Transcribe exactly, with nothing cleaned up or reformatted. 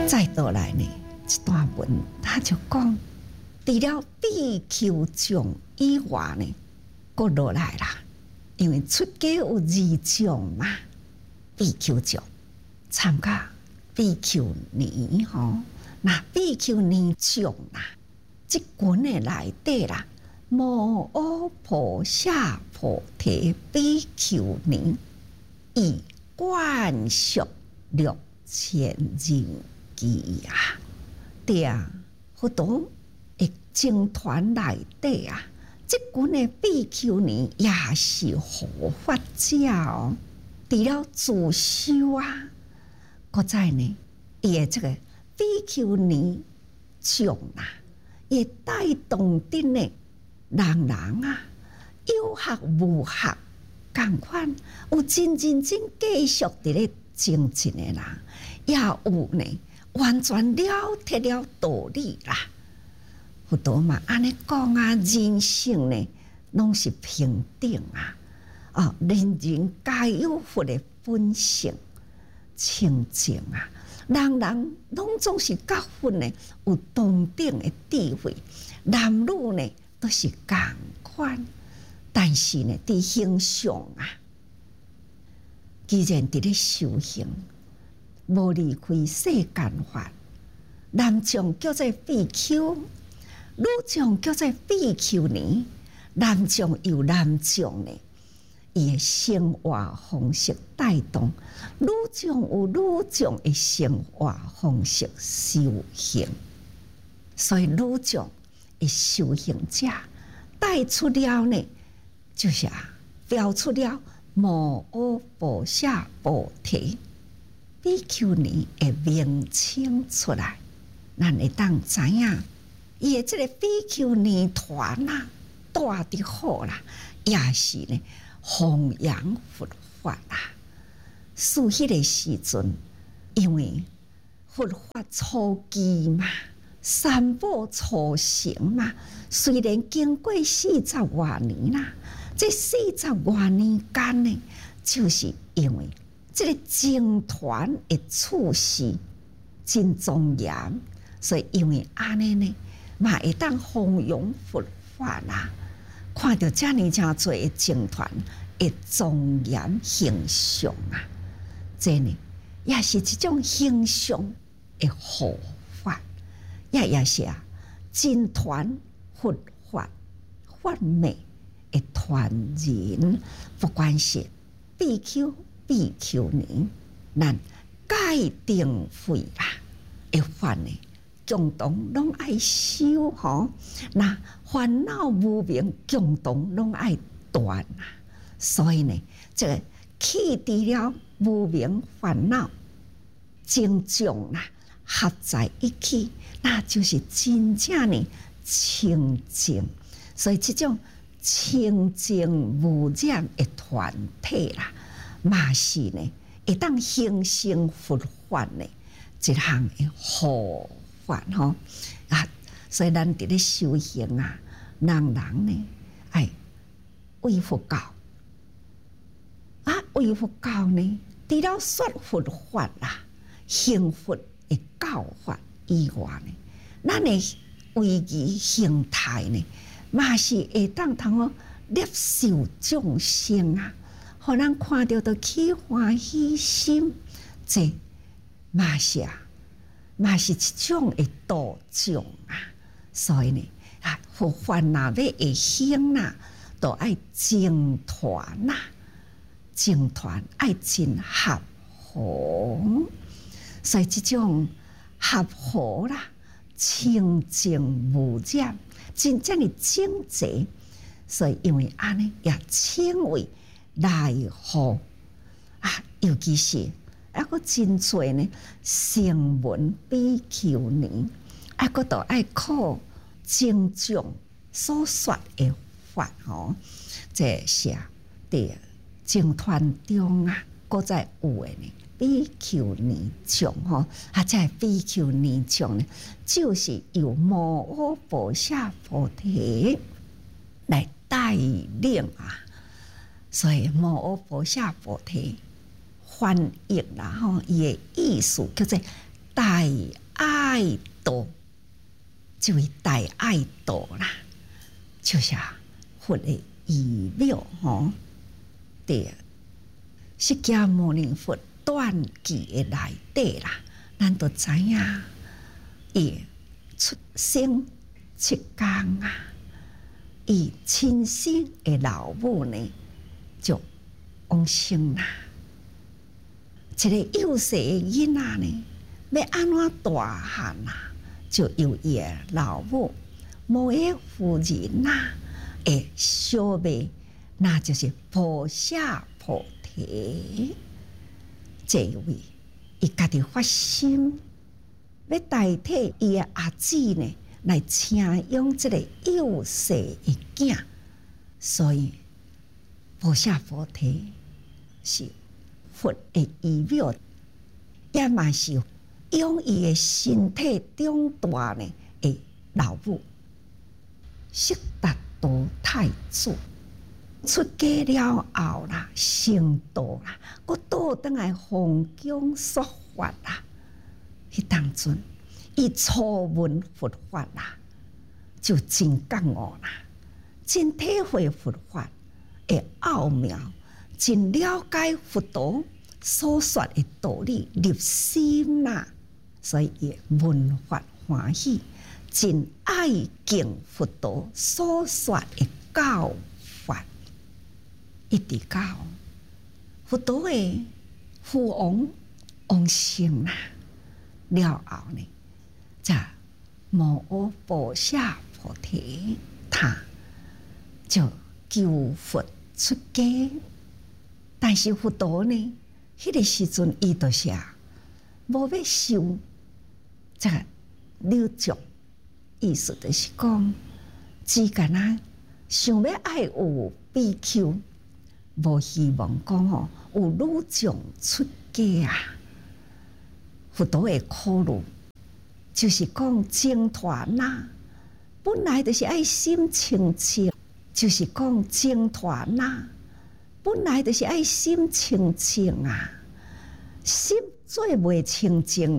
再倒来呢，一段文他就讲，除了比丘众以外呢，搁落来啦。因为出家有二种嘛，比丘众参加比丘尼吼，那比丘尼众啦，即群的内底啦，摩诃婆夏菩提比丘尼，以灌输六千人机啊！对啊，好多的僧团内底啊，即群的比丘尼也是护法者哦。除了自修啊，搁在呢，伊的这个比丘尼众啊，也带动的呢，人人啊，有学无学，共款有真认真继续伫咧精进的人，也有呢完全了脱了道理啦。好多嘛，安尼讲啊，人性呢，拢是平等啊。哦，人人皆有佛的本性清净啊，人人拢总是甲佛呢有同等的智慧，男女呢都是共款，但是呢，伫形象啊，既然伫咧修行，无离开世间法，男众叫做比丘，女众叫做比丘尼，男众有男众呢。伊的生活方式带动，女众有女众的生活方式修行，所以女众的修行者带出了呢，就是啊，标出了摩诃婆夏菩提比丘尼的名称出来，咱会当知影，伊的这个比丘尼团啊，带得好啦，也是呢。弘扬佛法啊！是迄个时阵，因为佛法初期嘛，三宝初成嘛，虽然经过四十多年啦，这四十多年间呢，就是因为这个僧团的处事真庄严，所以因为安尼呢，嘛会当弘扬佛法啦。看到遮尔诚多的僧团的庄严形象啊，这呢也是一种形象的护法，也也是啊，僧团佛法法美的团人，不管是比丘、比丘尼，咱戒定慧啦，的法呢。共同拢爱修吼，那烦恼无明共同拢爱断啊，所以呢，这个去除了无明烦恼，正众啊合在一起，那就是真正的清净。所以这种清净无染的团体啦，嘛是呢，会当形成佛法呢一项的好。法吼啊，所以咱伫咧修行啊，人人呢爱为佛教啊，为佛教呢，除了说佛法啦、行佛的教法以外呢，咱的为义形态呢，嘛是会当通哦接受众生啊，互咱看到都起欢喜心，这嘛是啊。嘛是一种的道众啊，所以呢，啊，佛法若要会行啦，都爱僧团呐，僧团爱真合合，所以这种合合啦，清净无染，真正的整洁，所以因为安尼也称为内护啊，尤其是。还佫真侪呢，声闻比丘尼，还佫都爱靠僧众所说的法吼，这是啊，伫僧团中啊，佫在有诶呢，比丘尼众吼，啊，这比丘尼众呢，就是由摩诃婆夏菩提来带领啊，所以摩诃婆夏菩提。翻译啦吼，伊的意思叫做大爱道，即位大爱道啦，就是佛的遗妙吼。对，释迦牟尼佛传记的内底啦，咱都知影，伊出生七天啊，伊亲生的老母呢就往生啦。一个幼小的囡仔呢，要安怎大汉啊？就由伊的老母摩耶夫人呐，诶，小妹，那就是菩萨菩提。这位伊家己发心，要代替伊的阿姊呢，来请养这个幼小的囝，所以菩萨菩提是佛的遗妙，也嘛是养伊的身体长大呢的老母悉达多太子。出家了后啦，成道啦，佫倒转来弘讲说法啦。迄当阵，伊初闻佛法啦，就真觉悟啦，真体会佛法的奥妙，真了解佛陀所说的道理入心啦，所以伊闻法欢喜，真爱敬佛陀所说的教法。一直到佛陀的父王往生啦了后呢，才摩诃菩萨菩提他就求佛出家，但是佛陀呢，迄个时阵伊就是无要受这个六足，意思就是讲，只干那想要爱有比丘。无希望讲吼有女众出家啊！佛陀的苦路就是讲净脱那，本来就是爱心清净，就是讲净脱那，本来就是爱心清净啊！心做袂清净。